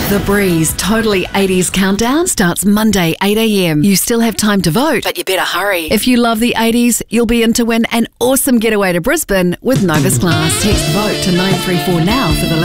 The Breeze Totally 80s Countdown starts Monday 8 a.m. You still have time to vote, but you better hurry. If you love the 80s, you'll be in to win an awesome getaway to Brisbane with Novus Class. Text VOTE to 934 now for the